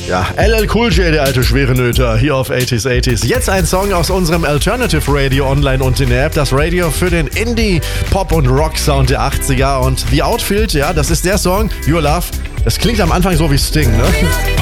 Ja, LL Cool J, der alte schwere Nöter, hier auf 80s 80s. Jetzt ein Song aus unserem Alternative Radio online und in der App. Das Radio für den Indie, Pop und Rock Sound der 80er. Und The Outfield, ja, das ist der Song, Your Love. Das klingt am Anfang so wie Sting, ne?